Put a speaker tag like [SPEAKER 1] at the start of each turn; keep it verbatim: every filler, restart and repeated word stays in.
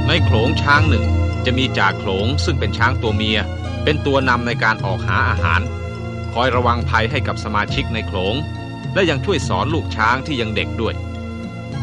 [SPEAKER 1] ในโขลงช้างหนึ่งจะมีจ่าโขลงซึ่งเป็นช้างตัวเมียเป็นตัวนำในการออกหาอาหารคอยระวังภัยให้กับสมาชิกในโขลงและยังช่วยสอนลูกช้างที่ยังเด็กด้วย